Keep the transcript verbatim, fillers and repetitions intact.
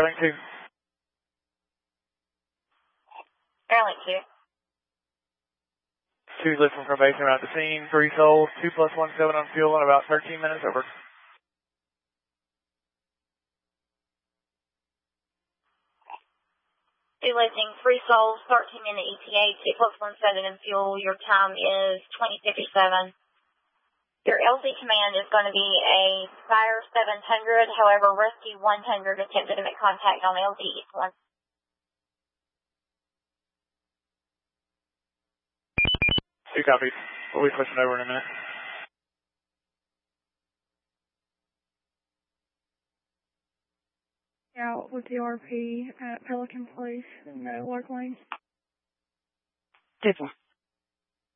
Starlink two. Starlink two. Two's lifting from base around the scene. Three souls. Two plus one seven on fuel in about thirteen minutes. Over. Two lifting, three souls, thirteen minute E T A, two plus one seven in fuel. Your time is twenty fifty-seven. Your L Z command is going to be a Spire seven hundred. However, Rescue one hundred attempted to make contact on L Z one. Two copies. We'll be switching over in a minute. Out with the R P at Pelican Place in the Lark Lane. Different.